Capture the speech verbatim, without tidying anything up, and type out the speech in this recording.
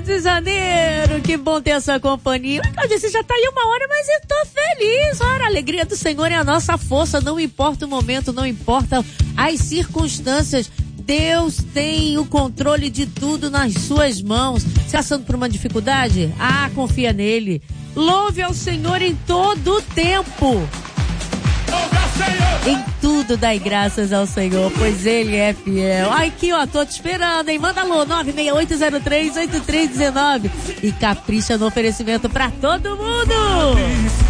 de Janeiro, que bom ter a sua companhia. Claudia, você já tá aí uma hora, mas eu tô feliz. Ora, a alegria do Senhor é a nossa força, não importa o momento, não importa as circunstâncias. Deus tem o controle de tudo nas suas mãos. Você passando por uma dificuldade? Ah, confia nele. Louve ao Senhor em todo o tempo. Em tudo dai graças ao Senhor, pois Ele é fiel. Ai, aqui ó, tô te esperando, hein? Manda alô, nove seis oito zero três oito três um nove e capricha no oferecimento pra todo mundo.